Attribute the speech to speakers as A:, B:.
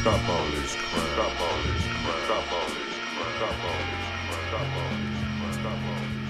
A: Stop all this crap. Stop all this crap. Stop all this crap. Stop all this crap. Stop all this crap. Stop all this crap.